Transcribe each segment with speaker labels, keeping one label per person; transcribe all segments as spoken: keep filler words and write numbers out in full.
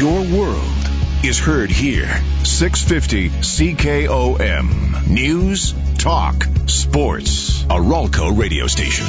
Speaker 1: Your world is heard here. six fifty C K O M. News, talk, sports. A Ralco radio station.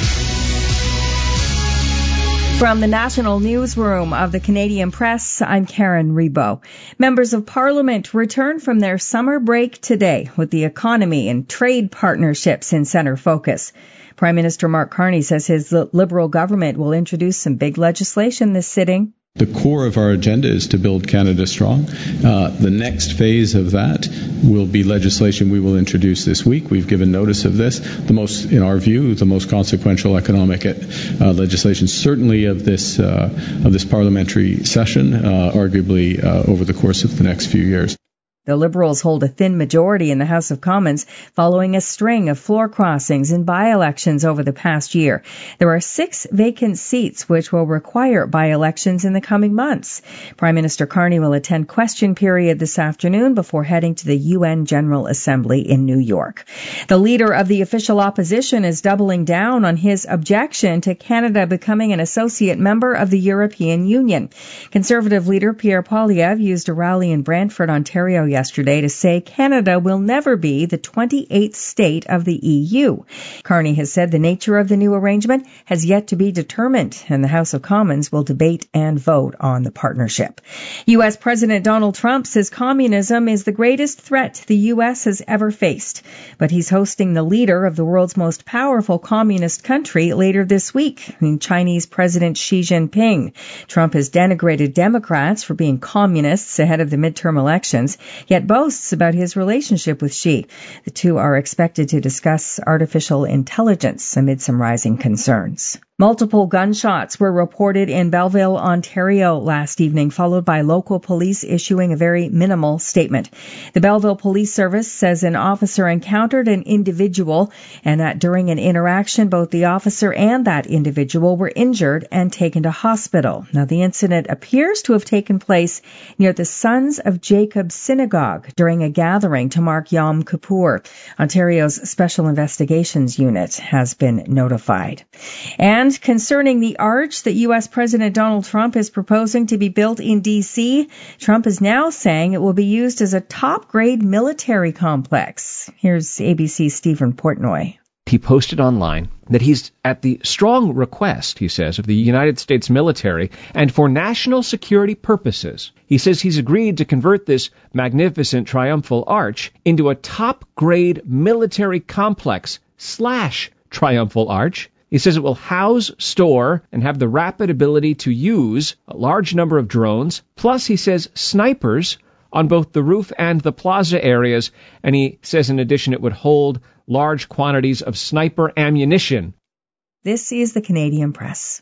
Speaker 2: From the National Newsroom of the Canadian Press, I'm Karen Rebo. Members of Parliament return from their summer break today with the economy and trade partnerships in centre focus. Prime Minister Mark Carney says his Liberal government will introduce some big legislation this sitting.
Speaker 3: The core of our agenda is to build Canada strong. Uh, the next phase of that will be legislation we will introduce this week. We've given notice of this. The most, in our view, the most consequential economic uh, legislation, certainly of this uh, of this parliamentary session, uh, arguably uh, over the course of the next few years.
Speaker 2: The Liberals hold a thin majority in the House of Commons following a string of floor crossings and by-elections over the past year. There are six vacant seats which will require by-elections in the coming months. Prime Minister Carney will attend question period this afternoon before heading to the U N General Assembly in New York. The leader of the official opposition is doubling down on his objection to Canada becoming an associate member of the European Union. Conservative leader Pierre Poilievre used a rally in Brantford, Ontario yesterday yesterday to say Canada will never be the twenty-eighth state of the E U. Carney has said the nature of the new arrangement has yet to be determined, and the House of Commons will debate and vote on the partnership. U S President Donald Trump says communism is the greatest threat the U S has ever faced, but he's hosting the leader of the world's most powerful communist country later this week, Chinese President Xi Jinping. Trump has denigrated Democrats for being communists ahead of the midterm elections, yet boasts about his relationship with Xi. The two are expected to discuss artificial intelligence amid some rising concerns. Multiple gunshots were reported in Belleville, Ontario last evening, followed by local police issuing a very minimal statement. The Belleville Police Service says an officer encountered an individual and that during an interaction, both the officer and that individual were injured and taken to hospital. Now, the incident appears to have taken place near the Sons of Jacob Synagogue during a gathering to mark Yom Kippur. Ontario's Special Investigations Unit has been notified. And And concerning the arch that U S President Donald Trump is proposing to be built in D C, Trump is now saying it will be used as a top-grade military complex. Here's A B C's Stephen Portnoy.
Speaker 4: He posted online that he's at the strong request, he says, of the United States military and for national security purposes. He says he's agreed to convert this magnificent triumphal arch into a top-grade military complex slash triumphal arch. He says it will house, store, and have the rapid ability to use a large number of drones. Plus, he says, snipers on both the roof and the plaza areas. And he says, in addition, it would hold large quantities of sniper ammunition.
Speaker 2: This is the Canadian Press.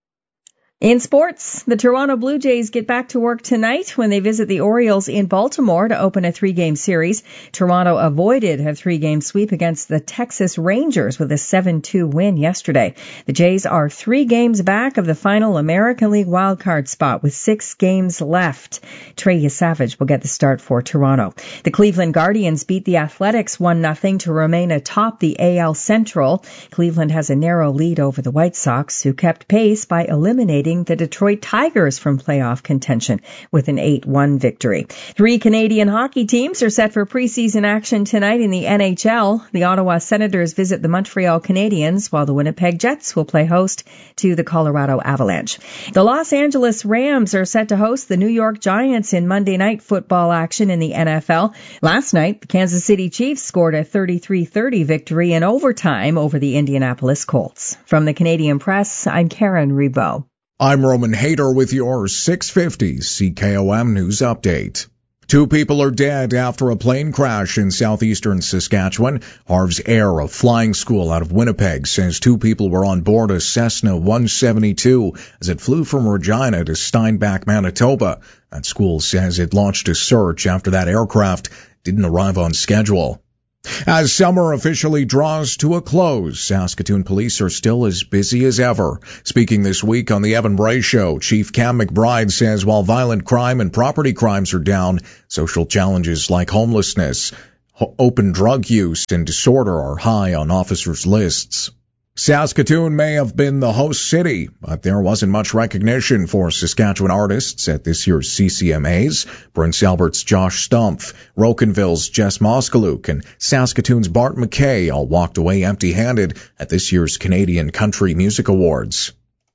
Speaker 2: In sports, the Toronto Blue Jays get back to work tonight when they visit the Orioles in Baltimore to open a three-game series. Toronto avoided a three-game sweep against the Texas Rangers with a seven two win yesterday. The Jays are three games back of the final American League wildcard spot with six games left. Trey Savage will get the start for Toronto. The Cleveland Guardians beat the Athletics one nothing to remain atop the A L Central. Cleveland has a narrow lead over the White Sox, who kept pace by eliminating the Detroit Tigers from playoff contention with an eight one victory. Three Canadian hockey teams are set for preseason action tonight in the N H L. The Ottawa Senators visit the Montreal Canadiens, while the Winnipeg Jets will play host to the Colorado Avalanche. The Los Angeles Rams are set to host the New York Giants in Monday night football action in the N F L. Last night, the Kansas City Chiefs scored a thirty-three thirty victory in overtime over the Indianapolis Colts. From the Canadian Press, I'm Karen Rebo.
Speaker 5: I'm Roman Hayter with your six fifty C K O M News Update. Two people are dead after a plane crash in southeastern Saskatchewan. Harv's Air, a flying school out of Winnipeg, says two people were on board a Cessna one seventy-two as it flew from Regina to Steinbach, Manitoba. That school says it launched a search after that aircraft didn't arrive on schedule. As summer officially draws to a close, Saskatoon police are still as busy as ever. Speaking this week on the Evan Bray Show, Chief Cam McBride says while violent crime and property crimes are down, social challenges like homelessness, ho- open drug use, and disorder are high on officers' lists. Saskatoon may have been the host city, but there wasn't much recognition for Saskatchewan artists at this year's C C M As. Prince Albert's Josh Stumpf, Rocanville's Jess Moskaluk, and Saskatoon's Bart McKay all walked away empty-handed at this year's Canadian Country Music Awards.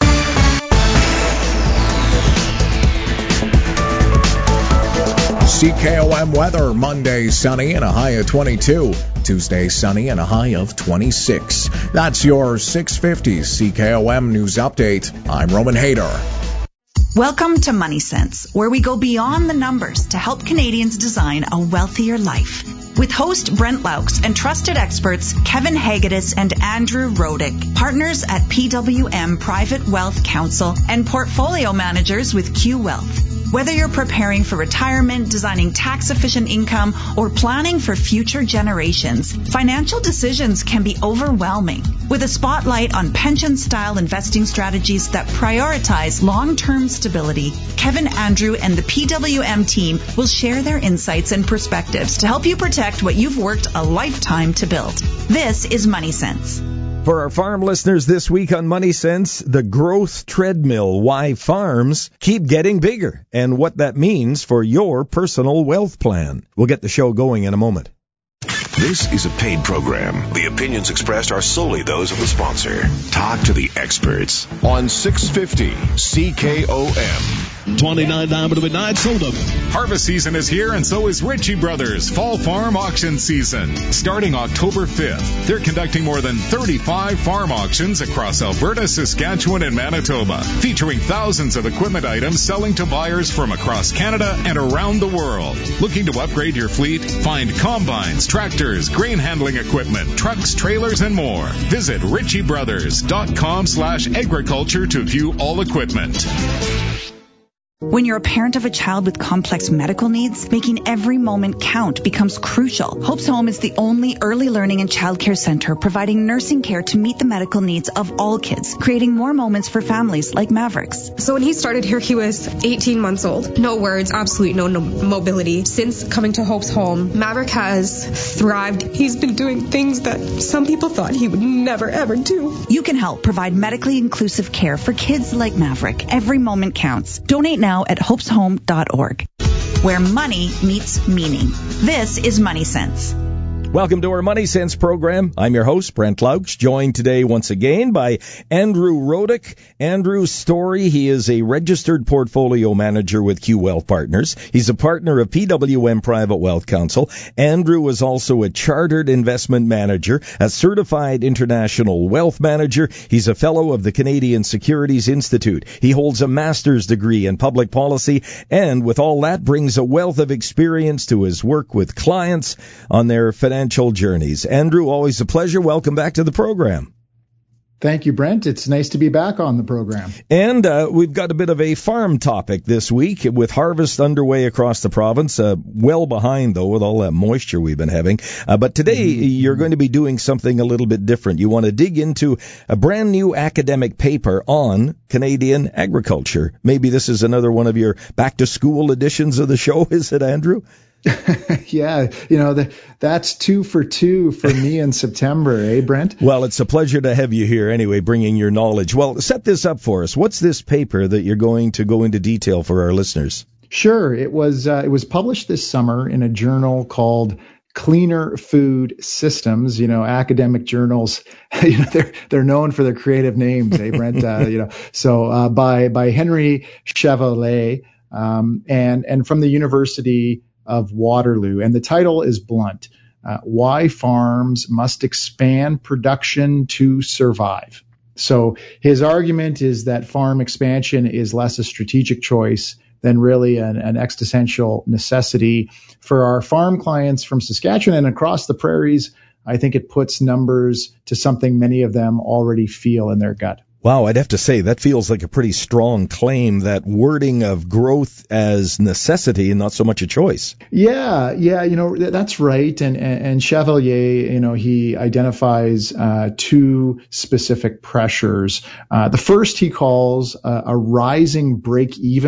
Speaker 5: C K O M weather, Monday sunny and a high of twenty-two. Tuesday sunny and a high of twenty-six. That's your six fifty C K O M News Update. I'm Roman Hayter.
Speaker 6: Welcome to Money Sense, where we go beyond the numbers to help Canadians design a wealthier life. With host Brent Laux and trusted experts Kevin Hagedis and Andrew Rodick, partners at P W M Private Wealth Counsel and portfolio managers with Q Wealth. Whether you're preparing for retirement, designing tax-efficient income, or planning for future generations, financial decisions can be overwhelming. With a spotlight on pension-style investing strategies that prioritize long-term stability, Kevin, Andrew, and the P W M team will share their insights and perspectives to help you protect what you've worked a lifetime to build. This is Money Sense.
Speaker 7: For our farm listeners this week on Money Sense, the growth treadmill, why farms keep getting bigger, and what that means for your personal wealth plan. We'll get the show going in a moment.
Speaker 1: This is a paid program. The opinions expressed are solely those of the sponsor. Talk to the experts on six fifty C K O M.
Speaker 8: twenty-nine Diamond Midnight Soda.
Speaker 9: Harvest season is here, and so is Ritchie Brothers Fall Farm Auction Season. Starting October fifth, they're conducting more than thirty-five farm auctions across Alberta, Saskatchewan, and Manitoba, featuring thousands of equipment items selling to buyers from across Canada and around the world. Looking to upgrade your fleet? Find combines, tractors, grain handling equipment, trucks, trailers, and more. Visit ritchie brothers dot com slash agriculture to view all equipment.
Speaker 6: When you're a parent of a child with complex medical needs, making every moment count becomes crucial. Hope's Home is the only early learning and childcare center providing nursing care to meet the medical needs of all kids, creating more moments for families like Maverick's.
Speaker 10: So when he started here, he was eighteen months old. No words, absolutely no, no mobility. Since coming to Hope's Home, Maverick has thrived. He's been doing things that some people thought he would never, ever do.
Speaker 6: You can help provide medically inclusive care for kids like Maverick. Every moment counts. Donate now at hopes home dot org, where money meets meaning. This is Money Sense.
Speaker 7: Welcome to our Money Sense program. I'm your host, Brent Laux, joined today once again by Andrew Rodick. Andrew's story, he is a registered portfolio manager with Q Wealth Partners. He's a partner of P W M Private Wealth Counsel. Andrew is also a chartered investment manager, a certified international wealth manager. He's a fellow of the Canadian Securities Institute. He holds a master's degree in public policy, and with all that brings a wealth of experience to his work with clients on their financial journeys. Andrew, always a pleasure. Welcome back to the program.
Speaker 11: Thank you, Brent. It's nice to be back on the program.
Speaker 7: And uh, we've got a bit of a farm topic this week with harvest underway across the province. Uh, well behind, though, with all that moisture we've been having. Uh, but today mm-hmm. you're going to be doing something a little bit different. You want to dig into a brand new academic paper on Canadian agriculture. Maybe this is another one of your back-to-school editions of the show, is it, Andrew?
Speaker 11: Yeah, you know, the, that's two for two for me in September, eh, Brent?
Speaker 7: Well, it's a pleasure to have you here anyway, bringing your knowledge. Well, set this up for us. What's this paper that you're going to go into detail for our listeners?
Speaker 11: Sure. It was uh, it was published this summer in a journal called Cleaner Food Systems. You know, academic journals, you know, they're they're known for their creative names, eh, Brent? uh, you know, so uh, by by Henry Chevalier, um, and and from the University of Waterloo. And the title is blunt: uh, Why Farms Must Expand Production to Survive. So his argument is that farm expansion is less a strategic choice than really an, an existential necessity for our farm clients from Saskatchewan and across the prairies. I think it puts numbers to something many of them already feel in their gut.
Speaker 7: Wow, I'd have to say that feels like a pretty strong claim, that wording of growth as necessity and not so much a choice.
Speaker 11: Yeah, yeah, you know, that's right. And and, and Chevalier, you know, he identifies uh, two specific pressures. Uh, the first he calls uh, a rising break even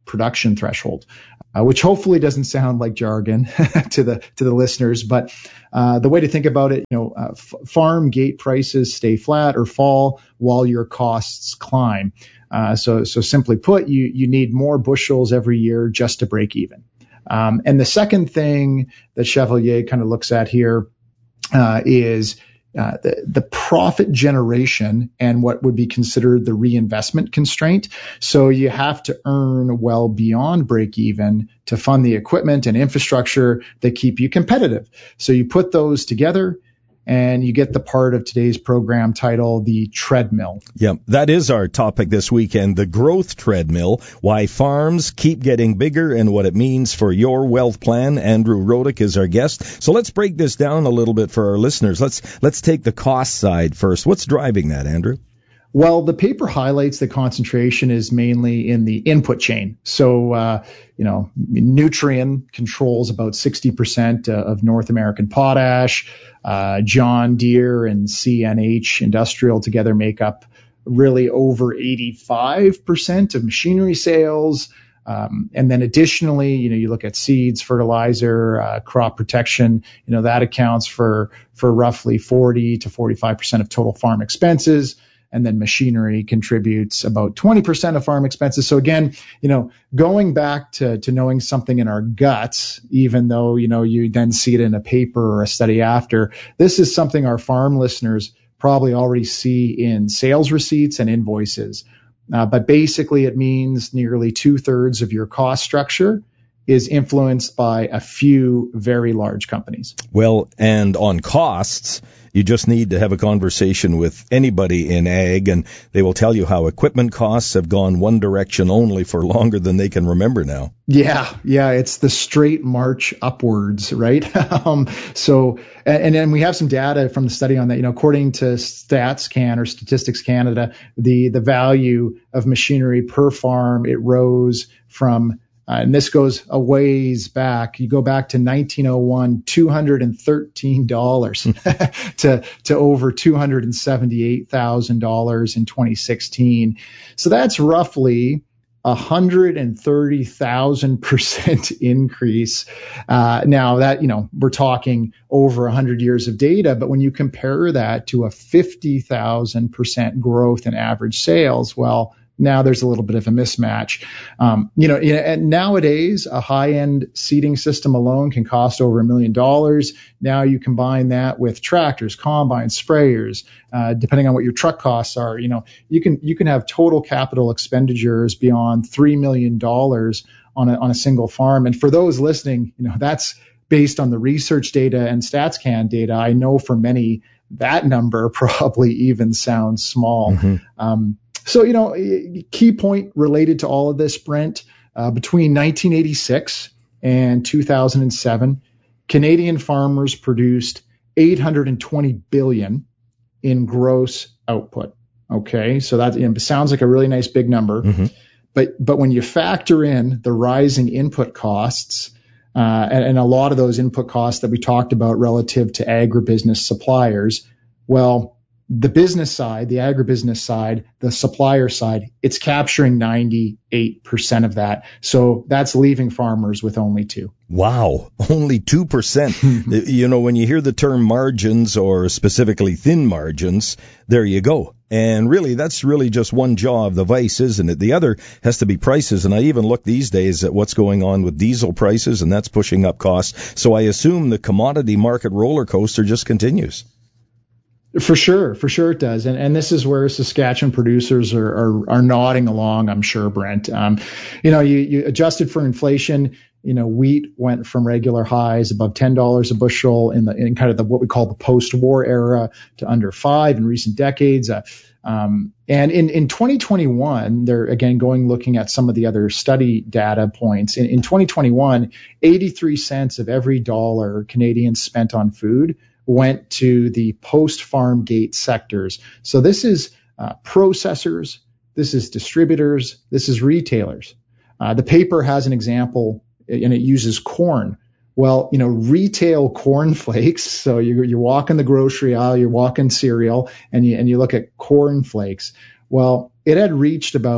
Speaker 11: production threshold, uh, which hopefully doesn't sound like jargon to the to the listeners. But uh, the way to think about it, you know, uh, f- farm gate prices stay flat or fall while your costs climb. Uh, so so simply put, you you need more bushels every year just to break even. Um, and the second thing that Chevalier kind of looks at here uh, is Uh, the, the profit generation and what would be considered the reinvestment constraint. So you have to earn well beyond break even to fund the equipment and infrastructure that keep you competitive. So you put those together and you get the part of today's program titled The Treadmill.
Speaker 7: Yeah, that is our topic this weekend, the growth treadmill, why farms keep getting bigger and what it means for your wealth plan. Andrew Rodick is our guest. So let's break this down a little bit for our listeners. Let's let's take the cost side first. What's driving that, Andrew?
Speaker 11: Well, the paper highlights the concentration is mainly in the input chain. So, uh, you know, Nutrien controls about sixty percent of North American potash. Uh, John Deere and C N H Industrial together make up really over eighty-five percent of machinery sales. Um, and then additionally, you know, you look at seeds, fertilizer, uh, crop protection, you know, that accounts for, for roughly forty to forty-five percent of total farm expenses. And then machinery contributes about twenty percent of farm expenses. So again, you know, going back to, to knowing something in our guts, even though, you know, you then see it in a paper or a study after, this is something our farm listeners probably already see in sales receipts and invoices. Uh, but basically it means nearly two thirds of your cost structure is influenced by a few very large companies.
Speaker 7: Well, and on costs, you just need to have a conversation with anybody in ag, and they will tell you how equipment costs have gone one direction only for longer than they can remember now.
Speaker 11: Yeah, yeah, it's the straight march upwards, right? um, so, and then we have some data from the study on that. You know, according to StatsCan or Statistics Canada, the the value of machinery per farm, it rose from Uh, and this goes a ways back. You go back to nineteen oh one, two hundred thirteen dollars to, to over two hundred seventy-eight thousand dollars in twenty sixteen. So that's roughly a one hundred thirty thousand percent increase. Uh, now that, you know, we're talking over one hundred years of data, but when you compare that to a fifty thousand percent growth in average sales, well, now there's a little bit of a mismatch. Um, you know, and nowadays a high-end seeding system alone can cost over a million dollars. Now you combine that with tractors, combines, sprayers, uh, depending on what your truck costs are. You know, you can you can have total capital expenditures beyond three million dollars on a on a single farm. And for those listening, you know, that's based on the research data and StatsCan data. I know for many that number probably even sounds small. Mm-hmm. Um, So, you know, key point related to all of this, Brent, uh, between nineteen eighty-six and two thousand seven, Canadian farmers produced eight hundred twenty billion dollars in gross output. Okay, so that, you know, sounds like a really nice big number. Mm-hmm. But but when you factor in the rising input costs, uh, and, and a lot of those input costs that we talked about relative to agribusiness suppliers, well, the business side, the agribusiness side, the supplier side, it's capturing ninety-eight percent of that. So that's leaving farmers with only two.
Speaker 7: Wow, only two percent. You know, when you hear the term margins or specifically thin margins, there you go. And really, that's really just one jaw of the vice, isn't it? The other has to be prices. And I even look these days at what's going on with diesel prices, and that's pushing up costs. So I assume the commodity market roller coaster just continues.
Speaker 11: For sure, for sure it does. And and this is where Saskatchewan producers are are, are nodding along, I'm sure, Brent. Um, you know, you, you adjusted for inflation, you know, wheat went from regular highs above ten dollars a bushel in the in kind of the what we call the post-war era to under five in recent decades. Uh, um, and in, in twenty twenty-one, they're again going looking at some of the other study data points. In, in twenty twenty-one, eighty-three cents of every dollar Canadians spent on food went to the post-farm gate sectors. So this is uh, processors, this is distributors, this is retailers. Uh, the paper has an example, and it uses corn. Well, you know, retail corn flakes. So you're, you're walking the grocery aisle, you're walking cereal, and you and you look at corn flakes. Well, it had reached about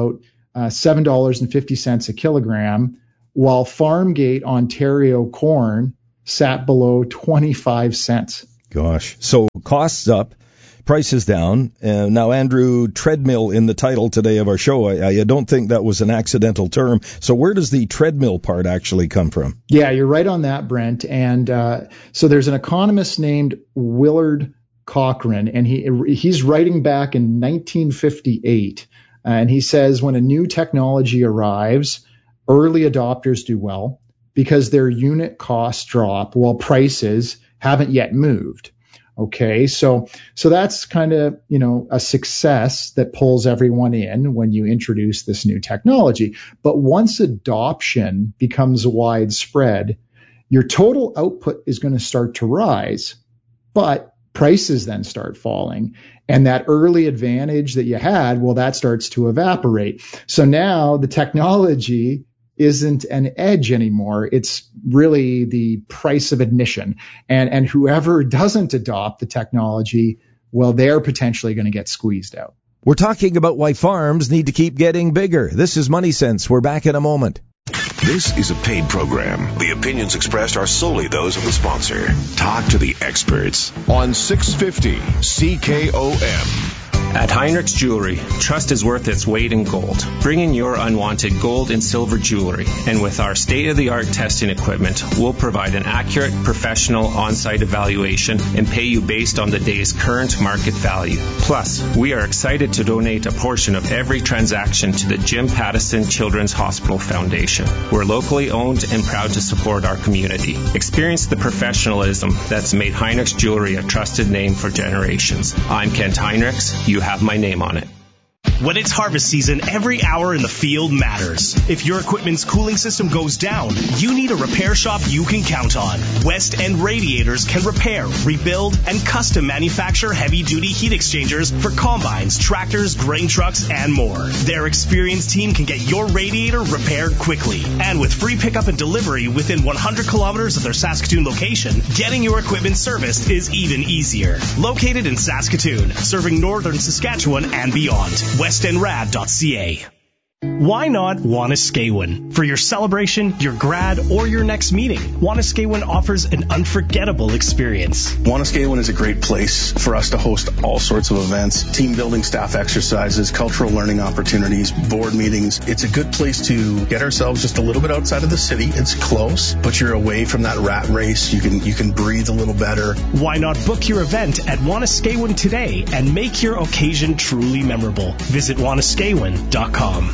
Speaker 11: uh, seven dollars and fifty cents a kilogram, while Farmgate Ontario corn sat below twenty-five cents.
Speaker 7: Gosh. So costs up, prices down. Uh, now, Andrew, treadmill in the title today of our show. I, I don't think that was an accidental term. So where does the treadmill part actually come from?
Speaker 11: Yeah, you're right on that, Brent. And uh, so there's an economist named Willard Cochrane, and he he's writing back in nineteen fifty-eight. Uh, and he says when a new technology arrives, early adopters do well because their unit costs drop while prices haven't yet moved. Okay, so so that's kind of, you know, a success that pulls everyone in when you introduce this new technology. But once adoption becomes widespread, your total output is going to start to rise, but prices then start falling. And that early advantage that you had, well, that starts to evaporate. So now the technology isn't an edge anymore. It's really the price of admission. And, and whoever doesn't adopt the technology, well, they're potentially going to get squeezed out.
Speaker 7: We're talking about why farms need to keep getting bigger. This is Money Sense. We're back in a moment.
Speaker 1: This is a paid program. The opinions expressed are solely those of the sponsor. Talk to the experts on six fifty C K O M.
Speaker 12: At Heinrich's Jewelry, trust is worth its weight in gold. Bring in your unwanted gold and silver jewelry, and with our state-of-the-art testing equipment, we'll provide an accurate, professional on-site evaluation and pay you based on the day's current market value. Plus, we are excited to donate a portion of every transaction to the Jim Pattison Children's Hospital Foundation. We're locally owned and proud to support our community. Experience the professionalism that's made Heinrich's Jewelry a trusted name for generations. I'm Kent Heinrichs. You have my name on it.
Speaker 13: When it's harvest season, every hour in the field matters. If your equipment's cooling system goes down, you need a repair shop you can count on. West End Radiators can repair, rebuild, and custom manufacture heavy-duty heat exchangers for combines, tractors, grain trucks, and more. Their experienced team can get your radiator repaired quickly. And with free pickup and delivery within one hundred kilometers of their Saskatoon location, getting your equipment serviced is even easier. Located in Saskatoon, serving northern Saskatchewan and beyond. west end rad dot c a. Why not Wanuskewin? For your celebration, your grad, or your next meeting, Wanuskewin offers an unforgettable experience.
Speaker 14: Wanuskewin is a great place for us to host all sorts of events, team building, staff exercises, cultural learning opportunities, board meetings. It's a good place to get ourselves just a little bit outside of the city. It's close, but you're away from that rat race. You can you can breathe a little better.
Speaker 13: Why not book your event at Wanuskewin today and make your occasion truly memorable? Visit Wanuskewin dot com.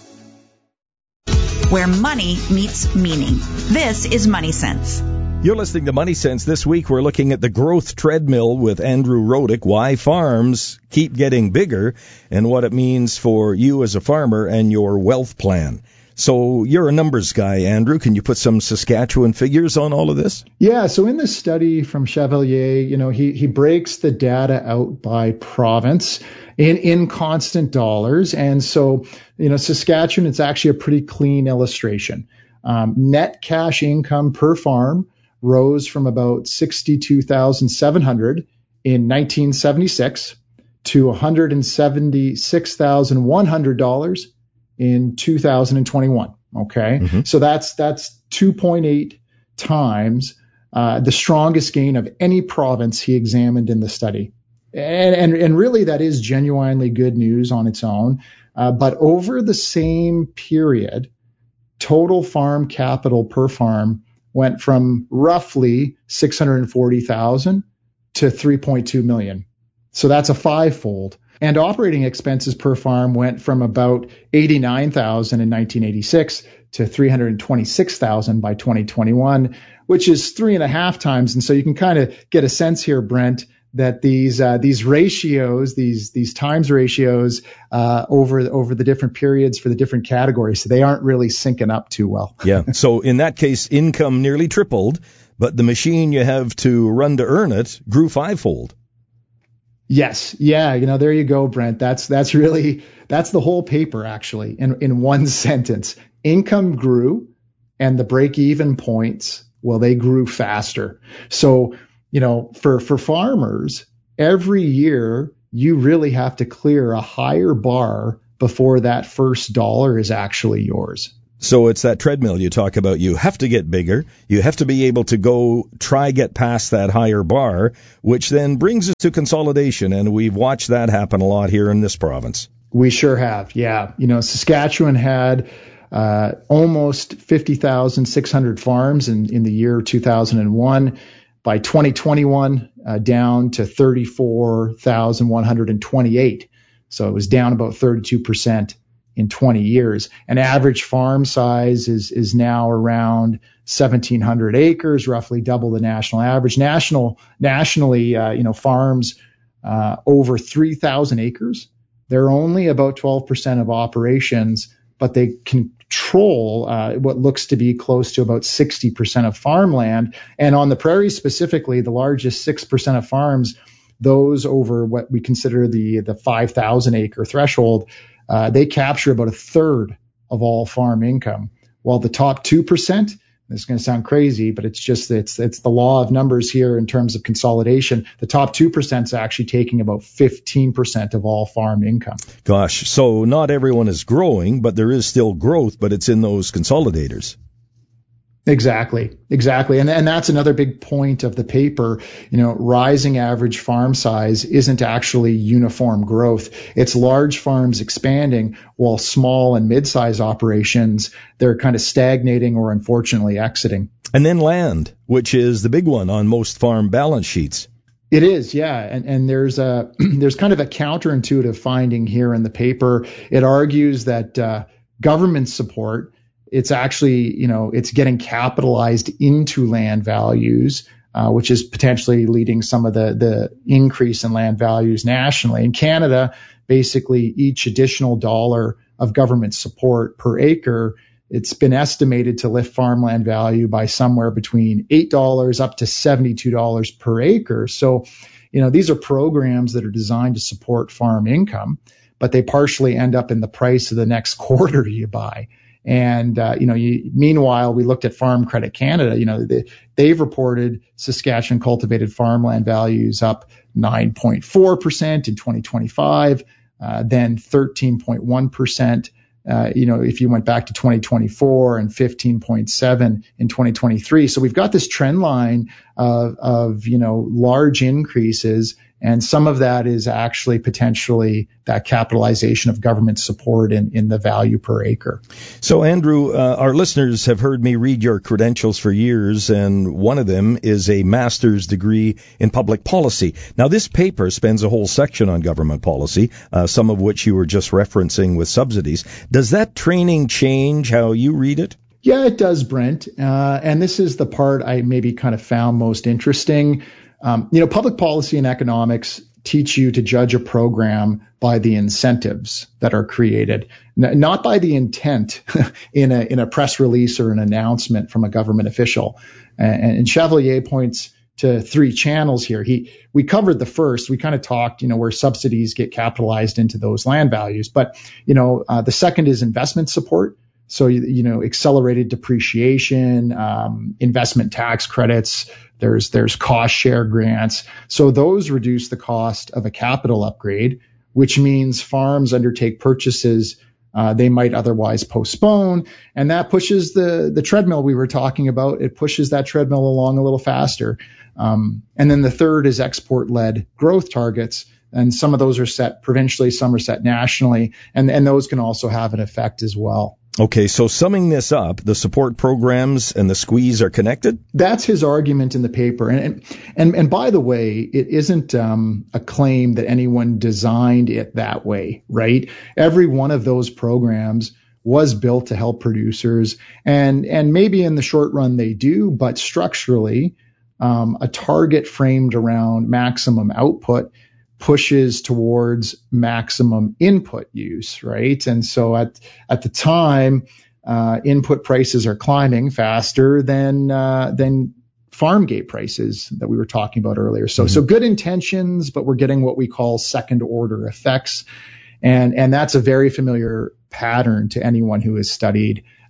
Speaker 6: Where money meets meaning. This is Money Sense.
Speaker 7: You're listening to Money Sense. This week we're looking at the growth treadmill with Andrew Rodick, why farms keep getting bigger, and what it means for you as a farmer and your wealth plan. So you're a numbers guy, Andrew. Can you put some Saskatchewan figures on all of this?
Speaker 11: Yeah, so in this study from Chevalier, you know, he, he breaks the data out by province in, in constant dollars. And so, you know, Saskatchewan, it's actually a pretty clean illustration. Um, net cash income per farm rose from about sixty-two thousand seven hundred dollars in nineteen seventy-six to one hundred seventy-six thousand one hundred dollars in two thousand twenty-one. Okay. Mm-hmm. So that's, that's two point eight times, uh, the strongest gain of any province he examined in the study. And, and, and really that is genuinely good news on its own. Uh, but over the same period, total farm capital per farm went from roughly six hundred forty thousand to three point two million. So that's a fivefold. And operating expenses per farm went from about eighty-nine thousand in nineteen eighty-six to three hundred twenty-six thousand by twenty twenty-one, which is three and a half times. And so you can kind of get a sense here, Brent, that these uh, these ratios, these these times ratios uh, over over the different periods for the different categories, so they aren't really syncing up too well.
Speaker 7: Yeah. So in that case, income nearly tripled, but the machine you have to run to earn it grew fivefold.
Speaker 11: Yes. Yeah. You know, there you go, Brent. That's, that's really, that's the whole paper actually in, in one sentence. Income grew and the break even points, well, they grew faster. So, you know, for, for farmers, every year you really have to clear a higher bar before that first dollar is actually yours.
Speaker 7: So it's that treadmill you talk about. You have to get bigger. You have to be able to go try get past that higher bar, which then brings us to consolidation. And we've watched that happen a lot here in this province.
Speaker 11: We sure have. Yeah. You know, Saskatchewan had uh, almost fifty thousand six hundred farms in, in the year two thousand one. By twenty twenty-one, uh, down to thirty-four thousand one hundred twenty-eight. So it was down about thirty-two percent in twenty years. And average farm size is is now around seventeen hundred acres, roughly double the national average. National nationally, uh, you know, farms uh, over three thousand acres, they're only about twelve percent of operations, but they control uh, what looks to be close to about sixty percent of farmland. And on the prairies specifically, the largest six percent of farms, those over what we consider the the five thousand acre threshold, uh, they capture about a third of all farm income. While the top two percent, this is going to sound crazy, but it's just it's it's the law of numbers here in terms of consolidation. The top two percent is actually taking about fifteen percent of all farm income.
Speaker 7: Gosh, so not everyone is growing, but there is still growth, but it's in those consolidators.
Speaker 11: Exactly, exactly. And, and that's another big point of the paper. You know, rising average farm size isn't actually uniform growth. It's large farms expanding while small and mid-size operations, they're kind of stagnating or unfortunately exiting.
Speaker 7: And then land, which is the big one on most farm balance sheets.
Speaker 11: It is, yeah. And, and there's a, there's kind of a counterintuitive finding here in the paper. It argues that uh, government support, it's actually, you know, it's getting capitalized into land values, uh, which is potentially leading some of the, the increase in land values nationally. In Canada, basically each additional dollar of government support per acre, it's been estimated to lift farmland value by somewhere between eight dollars up to seventy-two dollars per acre. So, you know, these are programs that are designed to support farm income, but they partially end up in the price of the next quarter you buy. And, uh, you know, you, meanwhile, we looked at Farm Credit Canada. You know, they, they've reported Saskatchewan cultivated farmland values up nine point four percent in twenty twenty-five, uh, then thirteen point one percent. Uh, you know, if you went back to twenty twenty-four, and fifteen point seven in twenty twenty-three. So we've got this trend line of, of, you know, large increases. And some of that is actually potentially that capitalization of government support in, in the value per acre.
Speaker 7: So, Andrew, uh, our listeners have heard me read your credentials for years, and one of them is a master's degree in public policy. Now, this paper spends a whole section on government policy, uh, some of which you were just referencing with subsidies. Does that training change how you read it?
Speaker 11: Yeah, it does, Brent. Uh, and this is the part I maybe kind of found most interesting. Um, you know, public policy and economics teach you to judge a program by the incentives that are created, n- not by the intent in a in a press release or an announcement from a government official. And, and Chevalier points to three channels here. He we covered the first. We kind of talked, you know, where subsidies get capitalized into those land values. But you know, uh, the second is investment support. So, you know, accelerated depreciation, um, investment tax credits, there's, there's cost share grants. So those reduce the cost of a capital upgrade, which means farms undertake purchases, uh, they might otherwise postpone. And that pushes the, the treadmill we were talking about. It pushes that treadmill along a little faster. Um, and then the third is export led growth targets. And some of those are set provincially, some are set nationally, and, and those can also have an effect as well.
Speaker 7: Okay, so summing this up, the support programs and the squeeze are connected?
Speaker 11: That's his argument in the paper. And and and by the way, it isn't um, a claim that anyone designed it that way, right? Every one of those programs was built to help producers, and and maybe in the short run they do, but structurally, um, a target framed around maximum output pushes towards maximum input use, right? And so at at the time, uh, input prices are climbing faster than uh, than farm gate prices that we were talking about earlier. So mm-hmm. so good intentions, but we're getting what we call second order effects, and and that's a very familiar pattern to anyone who has studied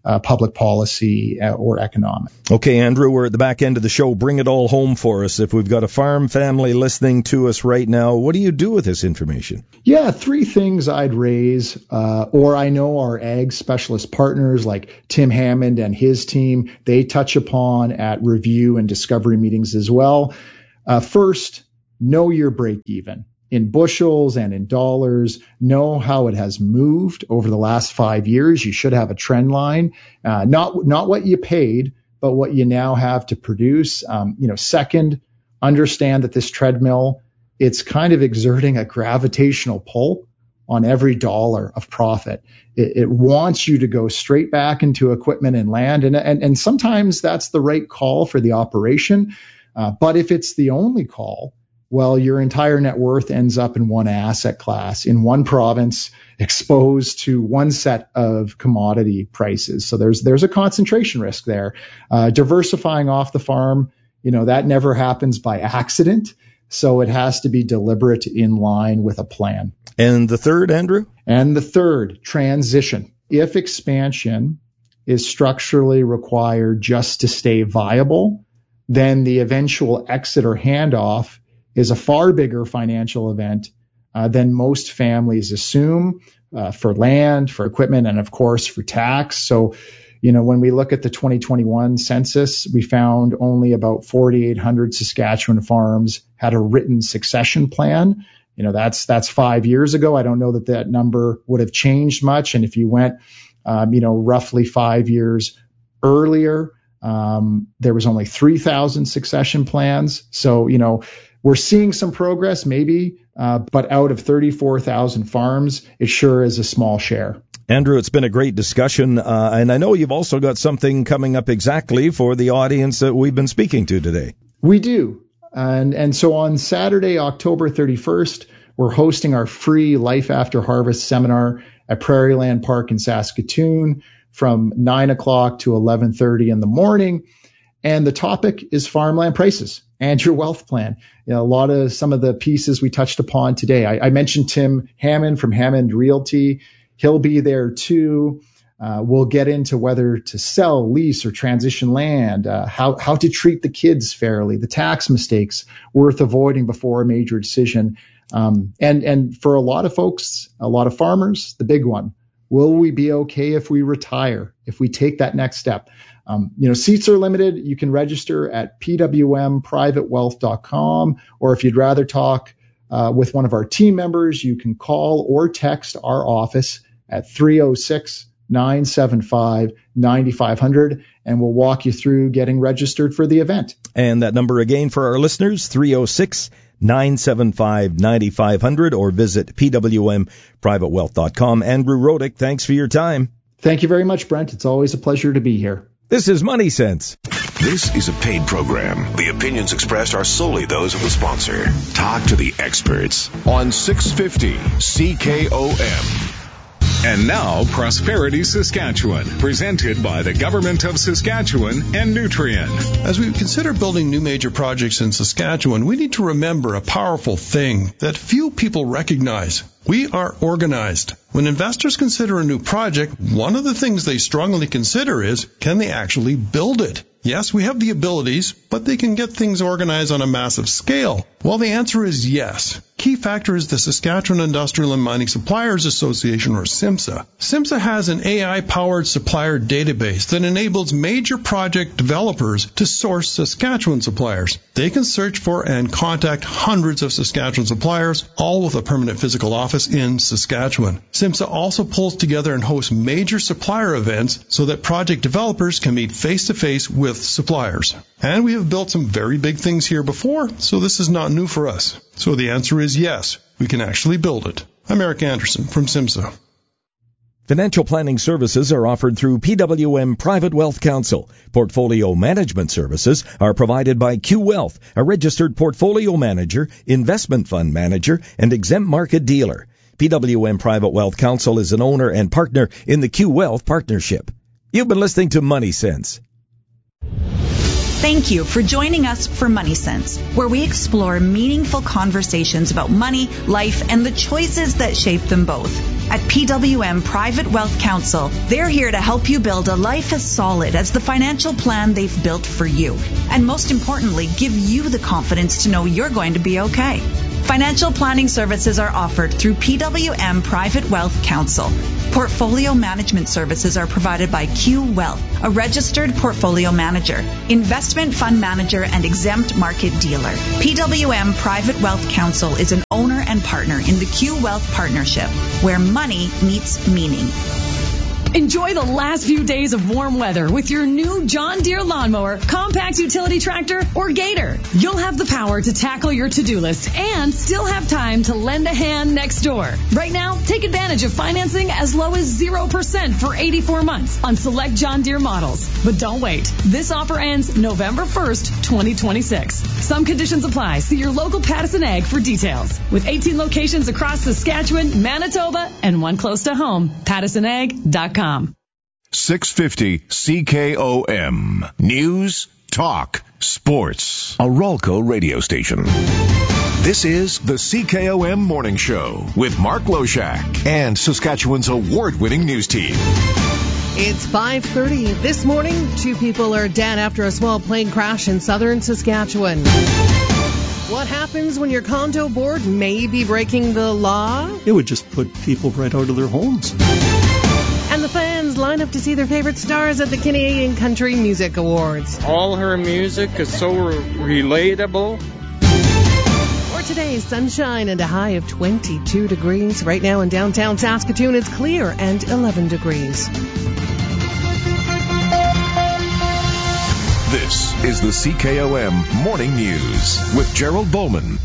Speaker 11: uh, public policy uh, or economic.
Speaker 7: Okay, Andrew, we're at the back end of the show. Bring it all home for us. If we've got a farm family listening to us right now, what do you do with this information?
Speaker 11: Yeah, three things I'd raise, uh, or I know our ag specialist partners like Tim Hammond and his team, they touch upon at review and discovery meetings as well. Uh, first, know your break even. In bushels and in dollars, know how it has moved over the last five years. You should have a trend line, uh, not not what you paid, but what you now have to produce. Um, you know, second, understand that this treadmill, it's kind of exerting a gravitational pull on every dollar of profit. It, it wants you to go straight back into equipment and land, and and, and sometimes that's the right call for the operation. Uh, but if it's the only call, well, your entire net worth ends up in one asset class, in one province, exposed to one set of commodity prices. So there's there's a concentration risk there. Uh, diversifying off the farm, you know, that never happens by accident. So it has to be deliberate in line with a plan.
Speaker 7: And the third, Andrew?
Speaker 11: And the third, transition. If expansion is structurally required just to stay viable, then the eventual exit or handoff is a far bigger financial event uh, than most families assume uh, for land, for equipment, and of course for tax. So, you know, when we look at the twenty twenty-one census, we found only about forty-eight hundred Saskatchewan farms had a written succession plan. You know, that's that's five years ago. I don't know that that number would have changed much. And if you went, um, you know, roughly five years earlier, um, there was only three thousand succession plans. So, you know, we're seeing some progress, maybe, uh, but out of thirty-four thousand farms, it sure is a small share.
Speaker 7: Andrew, it's been a great discussion, uh, and I know you've also got something coming up exactly for the audience that we've been speaking to today.
Speaker 11: We do. And, and so on Saturday, October thirty-first, we're hosting our free Life After Harvest seminar at Prairieland Park in Saskatoon from nine o'clock to eleven thirty in the morning. And the topic is farmland prices and your wealth plan. You know, a lot of some of the pieces we touched upon today. I, I mentioned Tim Hammond from Hammond Realty. He'll be there too. Uh, we'll get into whether to sell, lease, or transition land, uh, how, how to treat the kids fairly, the tax mistakes worth avoiding before a major decision. Um, and, and for a lot of folks, a lot of farmers, the big one, will we be okay if we retire, if we take that next step? Um, you know, seats are limited. You can register at p w m private wealth dot com, or if you'd rather talk uh, with one of our team members, you can call or text our office at three oh six, nine seven five, nine five zero zero, and we'll walk you through getting registered for the event.
Speaker 7: And that number again for our listeners, three oh six, nine seven five, nine five zero zero, or visit p w m private wealth dot com. Andrew Rodick, thanks for your time.
Speaker 11: Thank you very much, Brent. It's always a pleasure to be here.
Speaker 7: This is Money Sense.
Speaker 1: This is a paid program. The opinions expressed are solely those of the sponsor. Talk to the experts on six fifty C K O M.
Speaker 9: And now, Prosperity Saskatchewan, presented by the Government of Saskatchewan and Nutrien.
Speaker 8: As we consider building new major projects in Saskatchewan, we need to remember a powerful thing that few people recognize. We are organized. When investors consider a new project, one of the things they strongly consider is, can they actually build it? Yes, we have the abilities, but they can get things organized on a massive scale. Well, the answer is yes. Key factor is the Saskatchewan Industrial and Mining Suppliers Association, or SIMSA. SIMSA has an A I-powered supplier database that enables major project developers to source Saskatchewan suppliers. They can search for and contact hundreds of Saskatchewan suppliers, all with a permanent physical office in Saskatchewan. SIMSA also pulls together and hosts major supplier events so that project developers can meet face-to-face with suppliers. And we have built some very big things here before, so this is not new for us. So the answer is yes, we can actually build it. I'm Eric Anderson from SIMSA.
Speaker 7: Financial planning services are offered through P W M Private Wealth Counsel. Portfolio management services are provided by Q Wealth, a registered portfolio manager, investment fund manager, and exempt market dealer. P W M Private Wealth Counsel is an owner and partner in the Q Wealth Partnership. You've been listening to Money Sense.
Speaker 6: Thank you for joining us for Money Sense, where we explore meaningful conversations about money, life, and the choices that shape them both. At P W M Private Wealth Counsel, they're here to help you build a life as solid as the financial plan they've built for you. And most importantly, give you the confidence to know you're going to be okay. Financial planning services are offered through P W M Private Wealth Counsel. Portfolio management services are provided by Q Wealth, a registered portfolio manager, investment fund manager, and exempt market dealer. P W M Private Wealth Counsel is an owner and partner in the Q Wealth Partnership, where money meets meaning.
Speaker 15: Enjoy the last few days of warm weather with your new John Deere lawnmower, compact utility tractor, or Gator. You'll have the power to tackle your to-do list and still have time to lend a hand next door. Right now, take advantage of financing as low as zero percent for eighty-four months on select John Deere models. But don't wait. This offer ends November first, twenty twenty-six. Some conditions apply. See your local Pattison Ag for details. With eighteen locations across Saskatchewan, Manitoba, and one close to home, pattison ag dot com.
Speaker 1: six fifty C K O M. News, talk, sports. A Rolco radio station. This is the C K O M Morning Show with Mark Loshak and Saskatchewan's award-winning news team.
Speaker 16: It's five thirty this morning. Two people are dead after a small plane crash in southern Saskatchewan. What happens when your condo board may be breaking the law?
Speaker 17: It would just put people right out of their homes.
Speaker 16: And the fans line up to see their favorite stars at the Canadian Country Music Awards.
Speaker 18: All her music is so re- relatable.
Speaker 16: For today, sunshine and a high of twenty-two degrees. Right now in downtown Saskatoon, it's clear and eleven degrees.
Speaker 1: This is the C K O M Morning News with Gerald Bowman.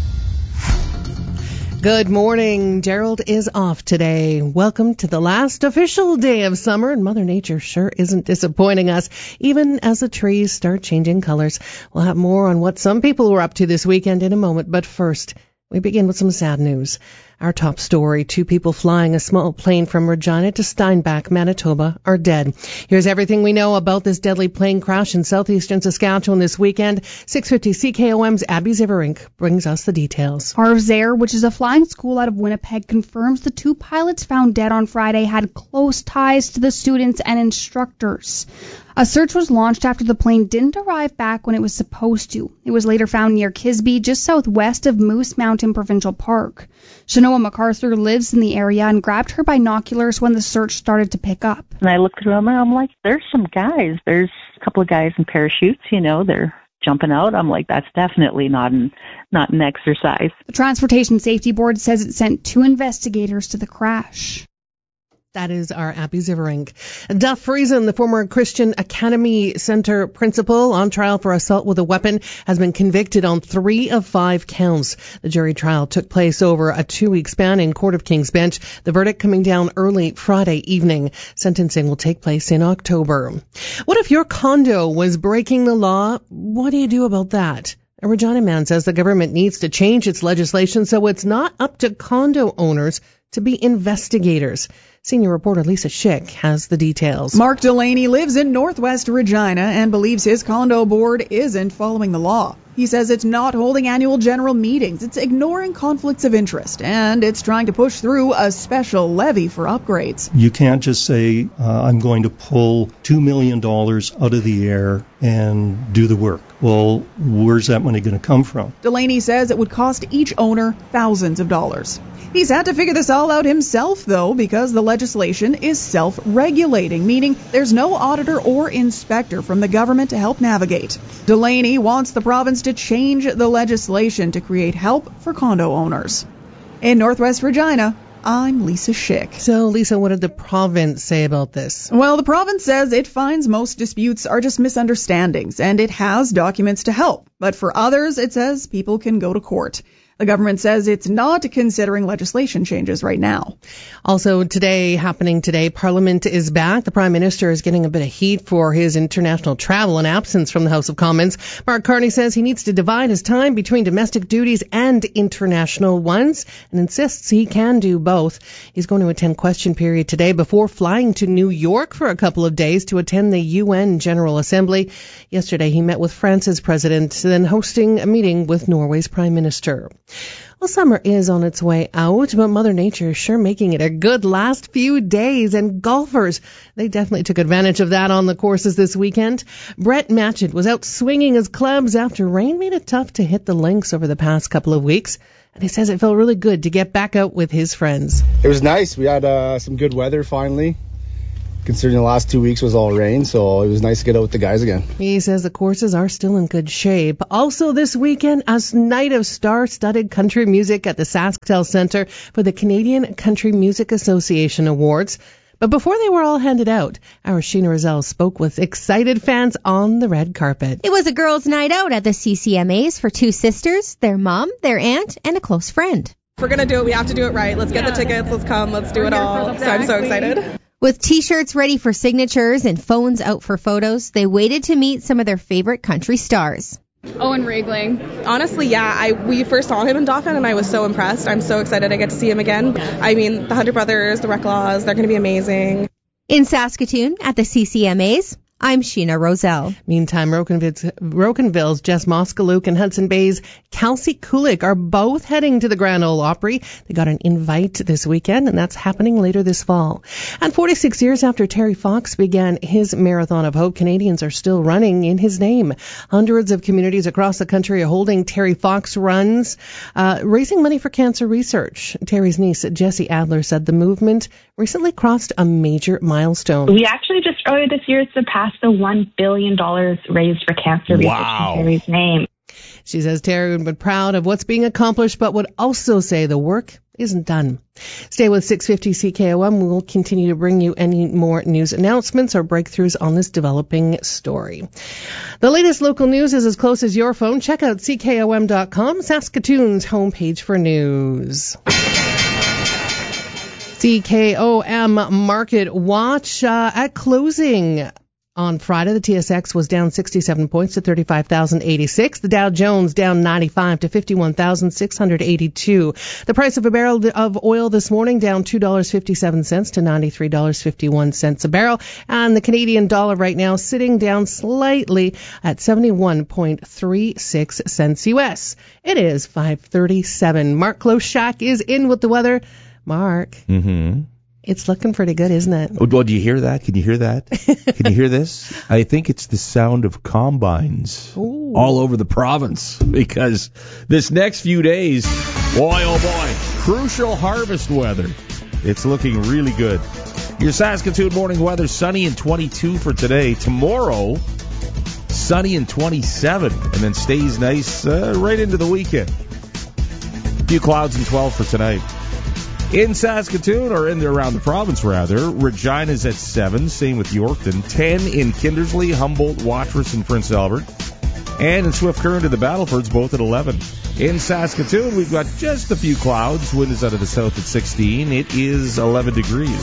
Speaker 16: Good morning. Gerald is off today. Welcome to the last official day of summer, and Mother Nature sure isn't disappointing us, even as the trees start changing colors. We'll have more on what some people were up to this weekend in a moment, but first, we begin with some sad news. Our top story, two people flying a small plane from Regina to Steinbach, Manitoba, are dead. Here's everything we know about this deadly plane crash in southeastern Saskatchewan this weekend. six fifty C K O M's Abby Ziverink brings us the details.
Speaker 19: Harv's Air, which is a flying school out of Winnipeg, confirms the two pilots found dead on Friday had close ties to the students and instructors. A search was launched after the plane didn't arrive back when it was supposed to. It was later found near Kisby, just southwest of Moose Mountain Provincial Park. Shanoa MacArthur lives in the area and grabbed her binoculars when the search started to pick up.
Speaker 20: And I looked around and I'm like, there's some guys. There's a couple of guys in parachutes, you know, they're jumping out. I'm like, that's definitely not an, not an exercise.
Speaker 19: The Transportation Safety Board says it sent two investigators to the crash.
Speaker 16: That is our Abby Ziverink. Duff Friesen, the former Christian Academy Center principal on trial for assault with a weapon, has been convicted on three of five counts. The jury trial took place over a two-week span in Court of King's Bench, the verdict coming down early Friday evening. Sentencing will take place in October. What if your condo was breaking the law? What do you do about that? A Regina man says the government needs to change its legislation so it's not up to condo owners to be investigators. Senior reporter Lisa Schick has the details.
Speaker 21: Mark Delaney lives in northwest Regina and believes his condo board isn't following the law. He says it's not holding annual general meetings, it's ignoring conflicts of interest, and it's trying to push through a special levy for upgrades.
Speaker 17: You can't just say, uh, I'm going to pull two million dollars out of the air and do the work. Well, where's that money going to come from?
Speaker 21: Delaney says it would cost each owner thousands of dollars. He's had to figure this all out himself, though, because the legislation is self-regulating, meaning there's no auditor or inspector from the government to help navigate. Delaney wants the province to change the legislation to create help for condo owners. In Northwest Regina, I'm Lisa Schick.
Speaker 16: So, Lisa, what did the province say about this?
Speaker 21: Well, the province says it finds most disputes are just misunderstandings, and it has documents to help. But for others, it says people can go to court. The government says it's not considering legislation changes right now.
Speaker 16: Also today, happening today, Parliament is back. The Prime Minister is getting a bit of heat for his international travel and absence from the House of Commons. Mark Carney says he needs to divide his time between domestic duties and international ones and insists he can do both. He's going to attend question period today before flying to New York for a couple of days to attend the U N General Assembly. Yesterday, he met with France's president, then hosting a meeting with Norway's Prime Minister. Well, summer is on its way out, but Mother Nature is sure making it a good last few days. And golfers, they definitely took advantage of that on the courses this weekend. Brett Matchett was out swinging his clubs after rain made it tough to hit the links over the past couple of weeks. And he says it felt really good to get back out with his friends.
Speaker 3: It was nice. We had uh, some good weather finally, considering the last two weeks was all rain, so it was nice to get out with the guys again.
Speaker 16: He says the courses are still in good shape. Also this weekend, a night of star-studded country music at the SaskTel Centre for the Canadian Country Music Association Awards. But before they were all handed out, our Sheena Rozelle spoke with excited fans on the red carpet.
Speaker 22: It was a girls' night out at the C C M As for two sisters, their mom, their aunt, and a close friend.
Speaker 10: If we're going to do it, we have to do it right. Let's get yeah. the tickets. Let's come. Let's do it all. So I'm so excited.
Speaker 22: With T-shirts ready for signatures and phones out for photos, they waited to meet some of their favorite country stars.
Speaker 10: Owen Regling. Honestly, yeah, I we first saw him in Dauphin and I was so impressed. I'm so excited I get to see him again. I mean, the Hunter Brothers, the Reclaws, they're going to be amazing.
Speaker 22: In Saskatoon at the C C M As, I'm Sheena Rozelle.
Speaker 16: Meantime, Rocanville's, Rocanville's Jess Moskaluk and Hudson Bay's Kelsey Kulik are both heading to the Grand Ole Opry. They got an invite this weekend, and that's happening later this fall. And forty-six years after Terry Fox began his Marathon of Hope, Canadians are still running in his name. Hundreds of communities across the country are holding Terry Fox runs, uh, raising money for cancer research. Terry's niece, Jessie Adler, said the movement recently crossed a major milestone.
Speaker 23: We actually just earlier this year surpassed the one billion dollars raised for cancer research
Speaker 7: wow.
Speaker 23: in Terry's name.
Speaker 16: She says Terry would be proud of what's being accomplished, but would also say the work isn't done. Stay with six fifty C K O M. We'll continue to bring you any more news announcements or breakthroughs on this developing story. The latest local news is as close as your phone. Check out C K O M dot com, Saskatoon's homepage for news. C K O M Market Watch uh, at closing. On Friday, the T S X was down sixty-seven points to thirty-five thousand eighty-six. The Dow Jones down ninety-five to fifty-one thousand six hundred eighty-two. The price of a barrel of oil this morning down two dollars and fifty-seven cents to ninety-three dollars and fifty-one cents a barrel. And the Canadian dollar right now sitting down slightly at seventy-one point three six cents U S. It is five thirty-seven. Mark Kloschak is in with the weather. Mark.
Speaker 7: Mm-hmm.
Speaker 16: It's looking pretty good, isn't it?
Speaker 7: Oh, well, do you hear that? Can you hear that? Can you hear this? I think it's the sound of combines
Speaker 16: Ooh.
Speaker 7: all over the province, because this next few days, boy, oh boy, crucial harvest weather. It's looking really good. Your Saskatoon morning weather, sunny and twenty-two for today. Tomorrow, sunny and twenty-seven, and then stays nice uh, right into the weekend. A few clouds and twelve for tonight. In Saskatoon, or in there around the province, rather, Regina's at seven, same with Yorkton. ten in Kindersley, Humboldt, Watrous, and Prince Albert. And in Swift Current and the Battlefords, both at eleven. In Saskatoon, we've got just a few clouds. Wind is out of the south at sixteen. It is eleven degrees.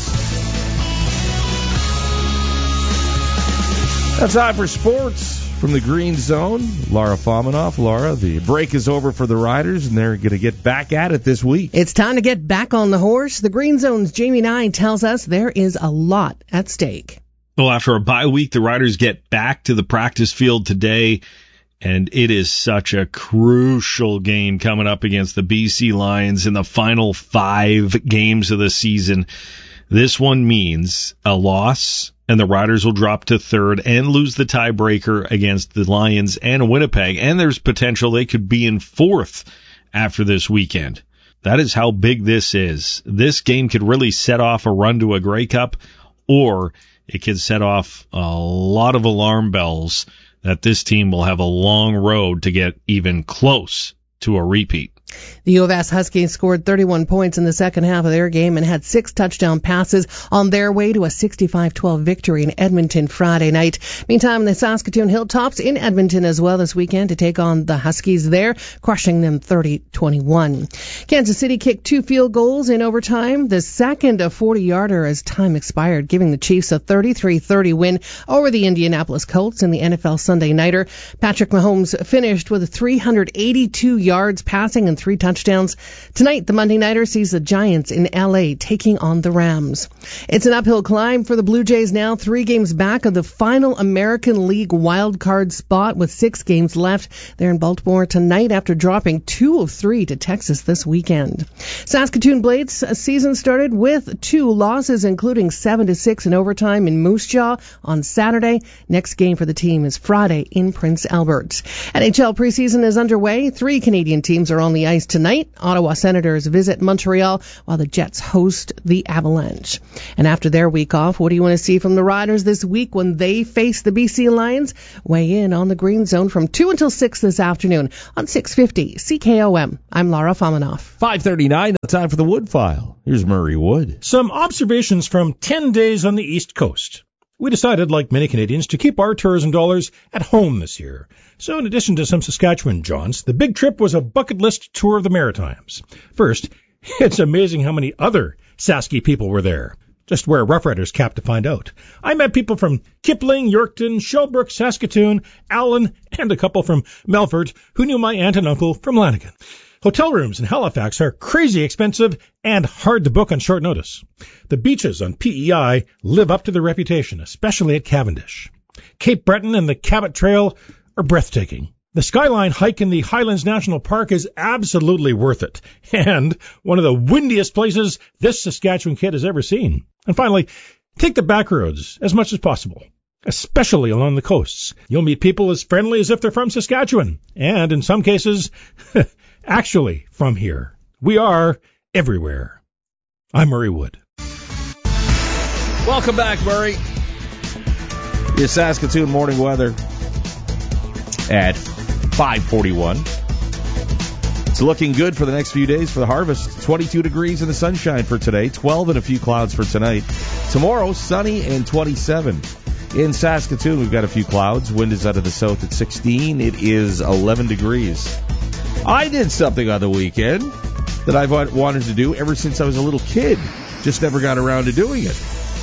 Speaker 7: That's time for sports. From the Green Zone, Laura Fominoff. Laura, the break is over for the Riders, and they're going to get back at it this week.
Speaker 16: It's time to get back on the horse. The Green Zone's Jamie Nye tells us there is a lot at stake.
Speaker 24: Well, after a bye week, the Riders get back to the practice field today, and it is such a crucial game coming up against the B C Lions in the final five games of the season. This one means a loss, and the Riders will drop to third and lose the tiebreaker against the Lions and Winnipeg. And there's potential they could be in fourth after this weekend. That is how big this is. This game could really set off a run to a Grey Cup, or it could set off a lot of alarm bells that this team will have a long road to get even close to a repeat.
Speaker 16: The U of S Huskies scored thirty-one points in the second half of their game and had six touchdown passes on their way to a sixty-five twelve victory in Edmonton Friday night. Meantime, the Saskatoon Hilltops in Edmonton as well this weekend to take on the Huskies there, crushing them thirty twenty-one. Kansas City kicked two field goals in overtime, the second a forty-yarder as time expired, giving the Chiefs a thirty-three thirty win over the Indianapolis Colts in the N F L Sunday Nighter. Patrick Mahomes finished with three hundred eighty-two yards passing and three touchdowns. Tonight, the Monday Nighter sees the Giants in L A taking on the Rams. It's an uphill climb for the Blue Jays now, three games back of the final American League wild card spot with six games left. They're in Baltimore tonight after dropping two of three to Texas this weekend. Saskatoon Blades season started with two losses, including seven to six in overtime in Moose Jaw on Saturday. Next game for the team is Friday in Prince Albert. N H L preseason is underway. Three Canadian teams are on the ice tonight. Ottawa Senators visit Montreal while the Jets host the Avalanche. And after their week off, what do you want to see from the Riders this week when they face the B C Lions? Weigh in on the Green Zone from two until six this afternoon on six fifty C K O M. I'm Laura Famanoff.
Speaker 7: five thirty-nine, time for the Wood File. Here's Murray Wood.
Speaker 2: Some observations from ten days on the East Coast. We decided, like many Canadians, to keep our tourism dollars at home this year. So in addition to some Saskatchewan jaunts, the big trip was a bucket list tour of the Maritimes. First, it's amazing how many other Sasky people were there. Just wear a Rough Riders cap to find out. I met people from Kipling, Yorkton, Shellbrook, Saskatoon, Allen, and a couple from Melfort who knew my aunt and uncle from Lanigan. Hotel rooms in Halifax are crazy expensive and hard to book on short notice. The beaches on P E I live up to their reputation, especially at Cavendish. Cape Breton and the Cabot Trail are breathtaking. The Skyline hike in the Highlands National Park is absolutely worth it, and one of the windiest places this Saskatchewan kid has ever seen. And finally, take the back roads as much as possible, especially along the coasts. You'll meet people as friendly as if they're from Saskatchewan, and in some cases, actually from here. We are everywhere. I'm Murray Wood.
Speaker 7: Welcome back, Murray. Your Saskatoon morning weather at five forty-one. It's looking good for the next few days for the harvest. twenty-two degrees in the sunshine for today, twelve and a few clouds for tonight. Tomorrow, sunny and twenty-seven. In Saskatoon, we've got a few clouds. Wind is out of the south at sixteen. It is eleven degrees. I did something on the weekend that I've wanted to do ever since I was a little kid. Just never got around to doing it.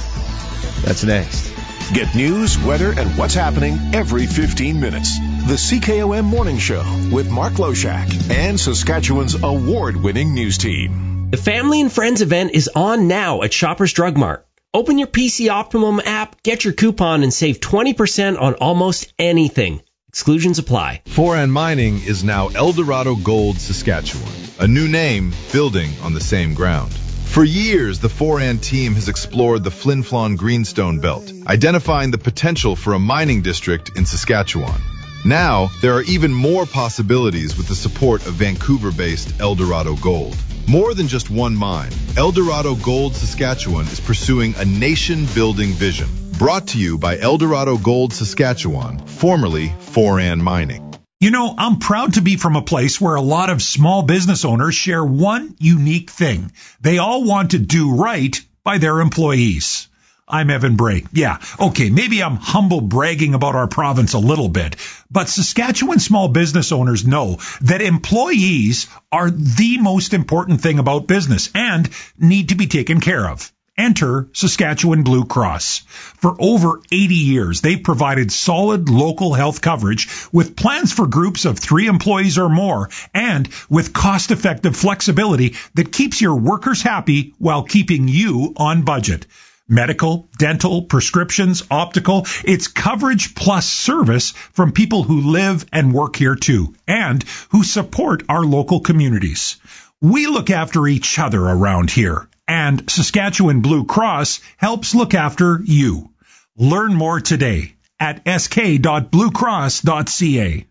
Speaker 7: That's next.
Speaker 1: Get news, weather, and what's happening every fifteen minutes. The C K O M Morning Show with Mark Loshak and Saskatchewan's award-winning news team.
Speaker 4: The Family and Friends event is on now at Shoppers Drug Mart. Open your P C Optimum app, get your coupon, and save twenty percent on almost anything. Exclusions apply.
Speaker 5: Foran Mining is now Eldorado Gold Saskatchewan, a new name building on the same ground. For years, the Foran team has explored the Flin Flon Greenstone Belt, identifying the potential for a mining district in Saskatchewan. Now, there are even more possibilities with the support of Vancouver-based Eldorado Gold. More than just one mine, Eldorado Gold Saskatchewan is pursuing a nation-building vision. Brought to you by Eldorado Gold Saskatchewan, formerly Foran Mining.
Speaker 12: You know, I'm proud to be from a place where a lot of small business owners share one unique thing. They all want to do right by their employees. I'm Evan Bray. Yeah, okay, maybe I'm humble bragging about our province a little bit, but Saskatchewan small business owners know that employees are the most important thing about business and need to be taken care of. Enter Saskatchewan Blue Cross. For over eighty years, they've provided solid local health coverage with plans for groups of three employees or more and with cost-effective flexibility that keeps your workers happy while keeping you on budget. Medical, dental, prescriptions, optical, it's coverage plus service from people who live and work here too, and who support our local communities. We look after each other around here, and Saskatchewan Blue Cross helps look after you. Learn more today at s k dot blue cross dot c a.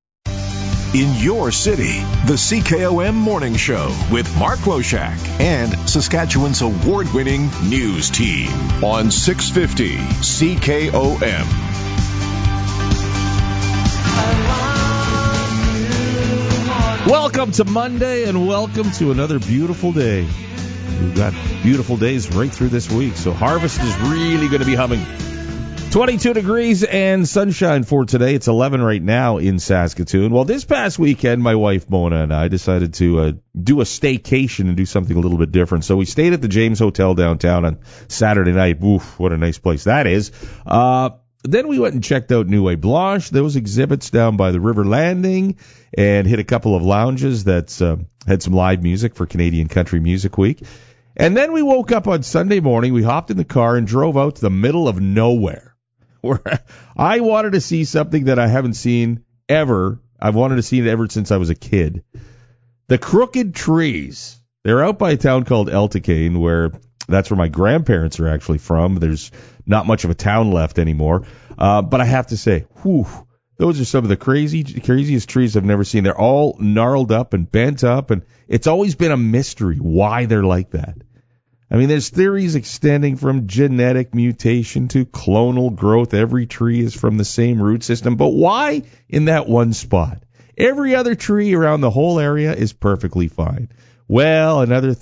Speaker 1: In your city, the C K O M Morning Show with Mark Loshak and Saskatchewan's award-winning news team on six fifty C K O M.
Speaker 7: Welcome to Monday, and welcome to another beautiful day. We've got beautiful days right through this week, so harvest is really going to be humming. twenty-two degrees and sunshine for today. It's eleven right now in Saskatoon. Well, this past weekend, my wife Mona and I decided to uh, do a staycation and do something a little bit different. So we stayed at the James Hotel downtown on Saturday night. Oof, what a nice place that is. Uh, then we went and checked out Nuit Blanche, those exhibits down by the River Landing, and hit a couple of lounges that uh, had some live music for Canadian Country Music Week. And then we woke up on Sunday morning, we hopped in the car and drove out to the middle of nowhere, where I wanted to see something that I haven't seen ever. I've wanted to see it ever since I was a kid. The Crooked Trees. They're out by a town called Elticane, where that's where my grandparents are actually from. There's not much of a town left anymore. Uh, but I have to say, whew, those are some of the crazy, craziest trees I've never seen. They're all gnarled up and bent up, and it's always been a mystery why they're like that. I mean, there's theories extending from genetic mutation to clonal growth. Every tree is from the same root system. But why in that one spot? Every other tree around the whole area is perfectly fine. Well, another